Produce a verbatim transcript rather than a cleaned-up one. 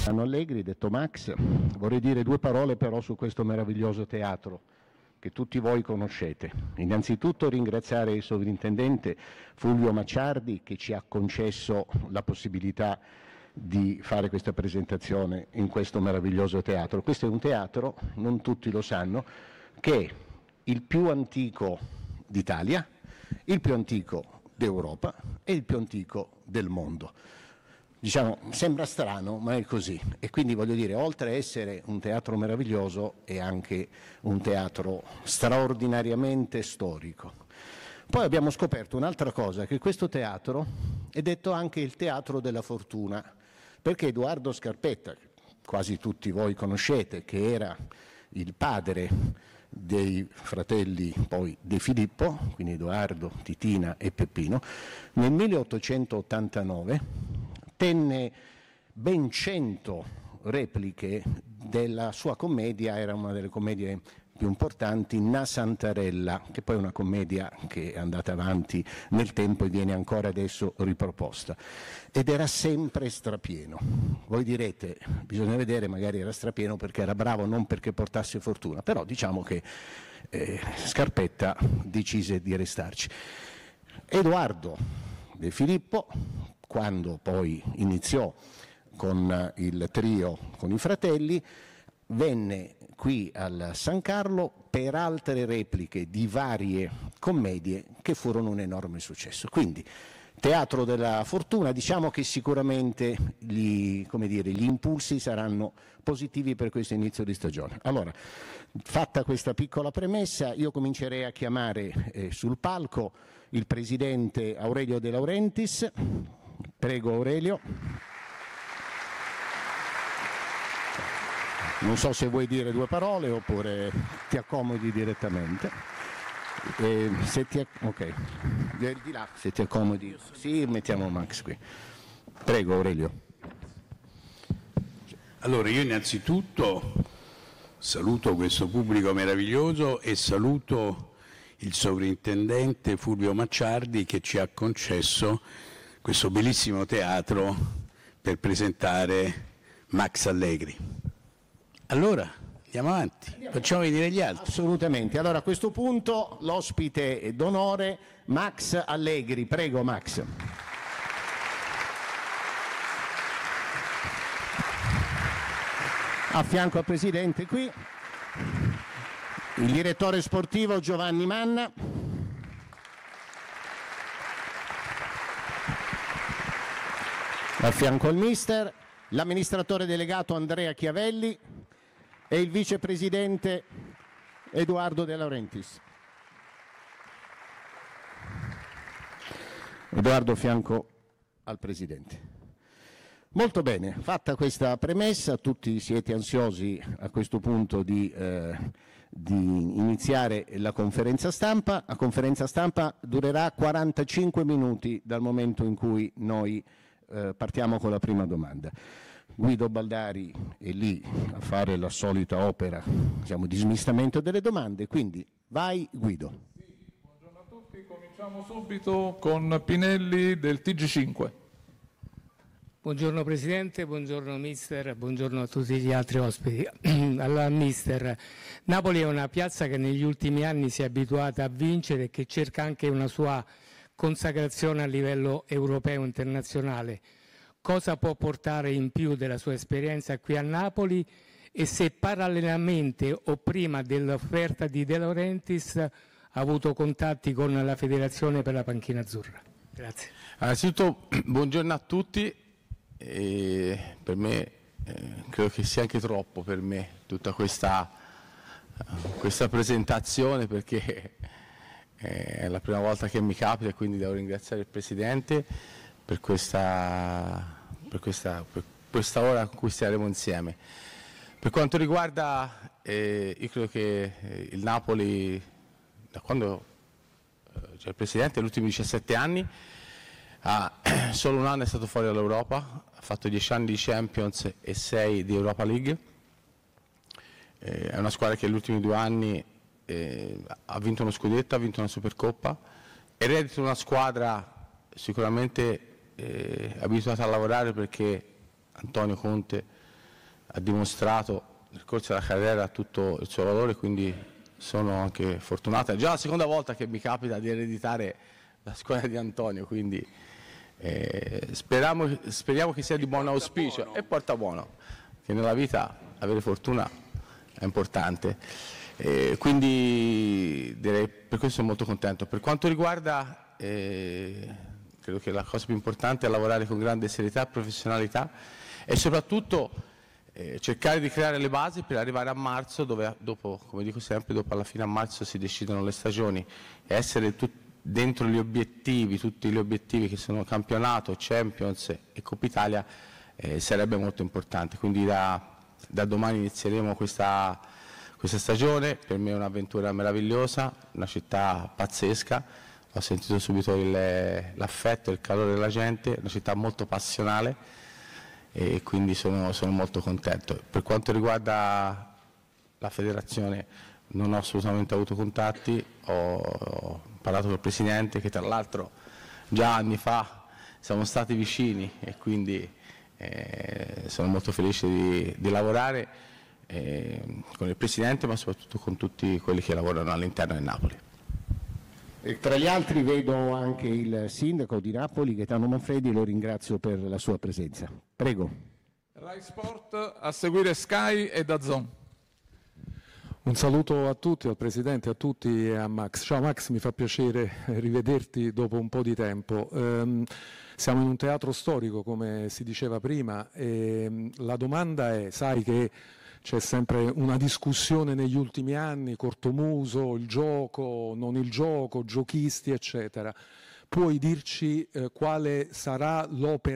Anno Allegri, detto Max, vorrei dire due parole però su questo meraviglioso teatro che tutti voi conoscete. Innanzitutto ringraziare il sovrintendente Fulvio Macciardi che ci ha concesso la possibilità di fare questa presentazione in questo meraviglioso teatro. Questo è un teatro, non tutti lo sanno, che è il più antico d'Italia, il più antico d'Europa e il più antico del mondo. Diciamo, sembra strano, ma è così. E quindi voglio dire, oltre a essere un teatro meraviglioso, è anche un teatro straordinariamente storico. Poi abbiamo scoperto un'altra cosa, che questo teatro è detto anche il teatro della fortuna, perché Edoardo Scarpetta, che quasi tutti voi conoscete, che era il padre dei fratelli poi De Filippo, quindi Edoardo, Titina e Peppino, nel milleottocentottantanove tenne ben cento repliche della sua commedia, era una delle commedie più importanti, Na Santarella, che poi è una commedia che è andata avanti nel tempo e viene ancora adesso riproposta. Ed era sempre strapieno. Voi direte, bisogna vedere, magari era strapieno perché era bravo, non perché portasse fortuna, però diciamo che eh, Scarpetta decise di restarci. Edoardo De Filippo, quando poi iniziò con il trio con i fratelli, venne qui al San Carlo per altre repliche di varie commedie che furono un enorme successo. Quindi Teatro della Fortuna, diciamo che sicuramente gli, come dire, gli impulsi saranno positivi per questo inizio di stagione. Allora, fatta questa piccola premessa, io comincerei a chiamare eh, sul palco il presidente Aurelio De Laurentiis. Prego Aurelio. Non so se vuoi dire due parole oppure ti accomodi direttamente. Eh, se ti, ok, di là, se ti accomodi. Sì, mettiamo Max qui. Prego Aurelio. Allora, io innanzitutto saluto questo pubblico meraviglioso e saluto il sovrintendente Fulvio Macciardi che ci ha concesso questo bellissimo teatro per presentare Max Allegri. Allora, andiamo avanti, facciamo vedere gli altri. Assolutamente. Allora a questo punto l'ospite d'onore Max Allegri. Prego Max. A fianco al presidente qui il direttore sportivo Giovanni Manna. A fianco al mister, l'amministratore delegato Andrea Chiavelli e il vicepresidente Edoardo De Laurentiis. Edoardo a fianco al presidente. Molto bene, fatta questa premessa, tutti siete ansiosi a questo punto di, eh, di iniziare la conferenza stampa. La conferenza stampa durerà quarantacinque minuti dal momento in cui noi eh, partiamo con la prima domanda. Guido Baldari è lì a fare la solita opera, diciamo, di smistamento delle domande, quindi vai Guido. Sì, buongiorno a tutti, cominciamo subito con Pinelli del T G cinque. Buongiorno Presidente, buongiorno Mister, buongiorno a tutti gli altri ospiti. Allora Mister, Napoli è una piazza che negli ultimi anni si è abituata a vincere e che cerca anche una sua consacrazione a livello europeo e internazionale. Cosa può portare in più della sua esperienza qui a Napoli e se parallelamente o prima dell'offerta di De Laurentiis ha avuto contatti con la Federazione per la Panchina Azzurra? Grazie. Innanzitutto buongiorno a tutti. E per me eh, credo che sia anche troppo per me tutta questa, uh, questa presentazione perché è la prima volta che mi capita e quindi devo ringraziare il Presidente per questa, per questa, per questa ora in cui staremo insieme. Per quanto riguarda, eh, io credo che eh, il Napoli, da quando eh, c'è il Presidente, negli ultimi diciassette anni, ah, solo un anno è stato fuori dall'Europa, ha fatto dieci anni di Champions e sei di Europa League. Eh, è una squadra che negli ultimi due anni eh, ha vinto uno scudetto, ha vinto una Supercoppa, è reddito una squadra sicuramente eh, abituata a lavorare perché Antonio Conte ha dimostrato nel corso della carriera tutto il suo valore, quindi sono anche fortunato. È già la seconda volta che mi capita di ereditare la squadra di Antonio, quindi eh, speriamo, speriamo che sia di buon auspicio buono. E porta buono, che nella vita avere fortuna è importante. Eh, quindi direi, per questo sono molto contento. Per quanto riguarda, eh, credo che la cosa più importante è lavorare con grande serietà e professionalità e soprattutto eh, cercare di creare le basi per arrivare a marzo, dove dopo, come dico sempre, dopo alla fine a marzo si decidono le stagioni, e essere tut- dentro gli obiettivi, tutti gli obiettivi che sono campionato, Champions e Coppa Italia, eh, sarebbe molto importante. Quindi da, da domani inizieremo questa Questa stagione. Per me è un'avventura meravigliosa, una città pazzesca, ho sentito subito il, l'affetto, il calore della gente, una città molto passionale e quindi sono, sono molto contento. Per quanto riguarda la federazione non ho assolutamente avuto contatti, ho, ho parlato col Presidente, che tra l'altro già anni fa siamo stati vicini e quindi eh, sono molto felice di, di lavorare Eh, con il Presidente, ma soprattutto con tutti quelli che lavorano all'interno di Napoli. E tra gli altri vedo anche il sindaco di Napoli, Gaetano Manfredi, lo ringrazio per la sua presenza. Prego. Rai Sport, a seguire Sky e DAZN. Un saluto a tutti, al Presidente, a tutti e a Max. Ciao Max, mi fa piacere rivederti dopo un po' di tempo. Um, siamo in un teatro storico, come si diceva prima, e la domanda è, sai che c'è sempre una discussione negli ultimi anni, cortomuso, il gioco, non il gioco, giochisti, eccetera. Puoi dirci eh, quale sarà l'opera